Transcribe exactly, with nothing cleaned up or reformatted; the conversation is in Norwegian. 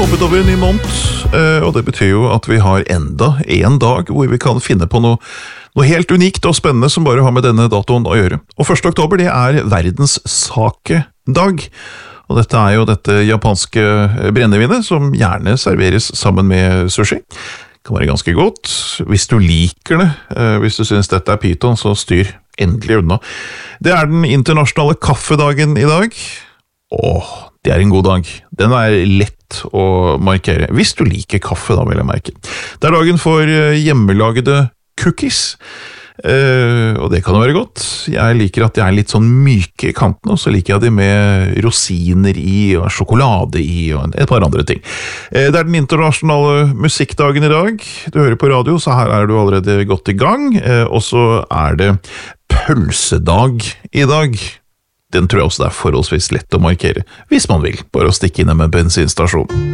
hoppet over en ny måned, og det betyr jo at vi har enda en dag hvor vi kan finne på noe, noe helt unikt og spennende som bare har med denne datoen å gjøre. Og første oktober det er verdens sake-dag, og dette er jo dette japanske brennevinet som gjerne serveres sammen med sushi. Det kan være ganske godt, hvis du liker det, hvis du synes dette er pyton, så styr endelig unna. Det er den internasjonale kaffedagen i dag. Åh, det er en god dag. Den er lett å markere. Hvis du liker kaffe, da vil jeg merke. Det er dagen for hjemmelagede cookies, uh, og det kan jo være godt. Jeg liker at de er litt sånn myke i kanten, og så liker jeg de med rosiner i, og sjokolade i, og et par andre ting. Uh, det er den internasjonale musikkdagen i dag. Du hører på radio, så her er du allerede godt i gang. Uh, og så er det pølsedag i dag. Den tror jeg også det er forholdsvis lett å markere, hvis man vil, bare å stikke inn med en bensinstasjon.